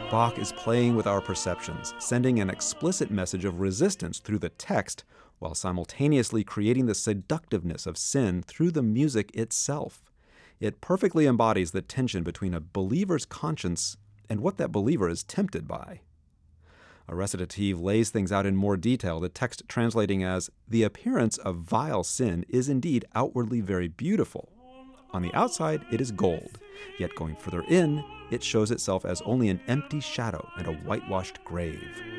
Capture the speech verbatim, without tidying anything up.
Bach is playing with our perceptions, sending an explicit message of resistance through the text, while simultaneously creating the seductiveness of sin through the music itself. It perfectly embodies the tension between a believer's conscience and what that believer is tempted by. A recitative lays things out in more detail, the text translating as, "The appearance of vile sin is indeed outwardly very beautiful. On the outside, it is gold, yet going further in, it shows itself as only an empty shadow and a whitewashed grave."